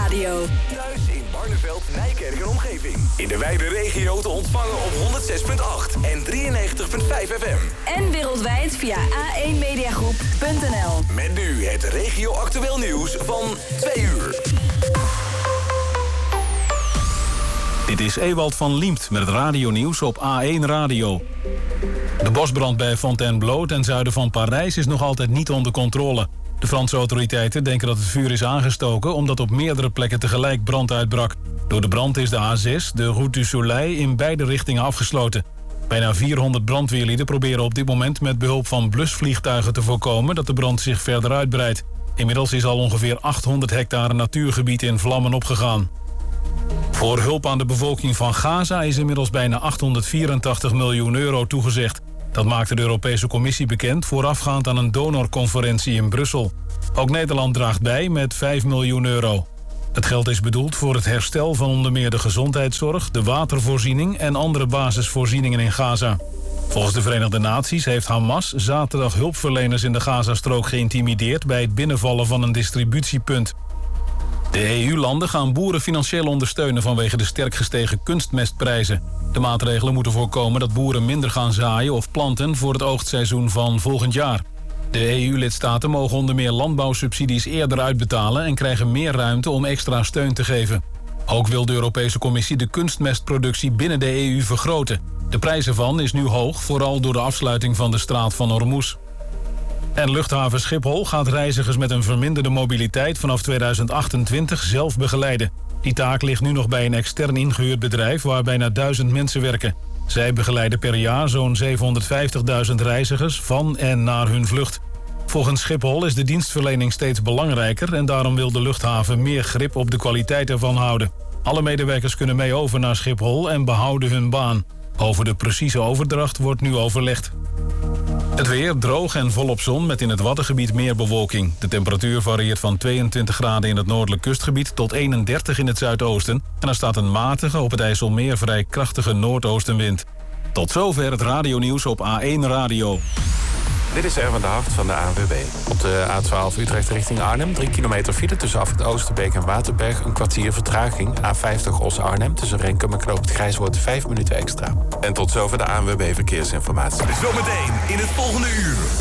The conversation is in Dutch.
Radio. Thuis in Barneveld, Nijkerk en omgeving. In de wijde regio te ontvangen op 106.8 en 93.5 FM. En wereldwijd via a1mediagroep.nl. Met nu het regio-actueel nieuws van 2 uur. Dit is Ewald van Liemt met het radionieuws op A1 Radio. De bosbrand bij Fontainebleau ten zuiden van Parijs is nog altijd niet onder controle. De Franse autoriteiten denken dat het vuur is aangestoken omdat op meerdere plekken tegelijk brand uitbrak. Door de brand is de A6, de Route du Soleil, in beide richtingen afgesloten. Bijna 400 brandweerlieden proberen op dit moment met behulp van blusvliegtuigen te voorkomen dat de brand zich verder uitbreidt. Inmiddels is al ongeveer 800 hectare natuurgebied in vlammen opgegaan. Voor hulp aan de bevolking van Gaza is inmiddels bijna 884 miljoen euro toegezegd. Dat maakte de Europese Commissie bekend voorafgaand aan een donorconferentie in Brussel. Ook Nederland draagt bij met 5 miljoen euro. Het geld is bedoeld voor het herstel van onder meer de gezondheidszorg, de watervoorziening en andere basisvoorzieningen in Gaza. Volgens de Verenigde Naties heeft Hamas zaterdag hulpverleners in de Gazastrook geïntimideerd bij het binnenvallen van een distributiepunt. De EU-landen gaan boeren financieel ondersteunen vanwege de sterk gestegen kunstmestprijzen. De maatregelen moeten voorkomen dat boeren minder gaan zaaien of planten voor het oogstseizoen van volgend jaar. De EU-lidstaten mogen onder meer landbouwsubsidies eerder uitbetalen en krijgen meer ruimte om extra steun te geven. Ook wil de Europese Commissie de kunstmestproductie binnen de EU vergroten. De prijs ervan is nu hoog, vooral door de afsluiting van de straat van Hormuz. En luchthaven Schiphol gaat reizigers met een verminderde mobiliteit vanaf 2028 zelf begeleiden. Die taak ligt nu nog bij een extern ingehuurd bedrijf waar bijna 1000 mensen werken. Zij begeleiden per jaar zo'n 750.000 reizigers van en naar hun vlucht. Volgens Schiphol is de dienstverlening steeds belangrijker en daarom wil de luchthaven meer grip op de kwaliteit ervan houden. Alle medewerkers kunnen mee over naar Schiphol en behouden hun baan. Over de precieze overdracht wordt nu overlegd. Het weer droog en volop zon met in het Waddengebied meer bewolking. De temperatuur varieert van 22 graden in het noordelijk kustgebied tot 31 in het zuidoosten. En er staat een matige, op het IJsselmeer vrij krachtige noordoostenwind. Tot zover het radionieuws op A1 Radio. Dit is Erwin de Hart van de ANWB. Op de A12 Utrecht richting Arnhem. 3 kilometer file tussen Afrit Oosterbeek en Waterberg. Een kwartier vertraging. A50 Os-Arnhem tussen Renkum en Knoop het Grijswoord 5 minuten extra. En tot zover de ANWB Verkeersinformatie. Zometeen in het volgende uur.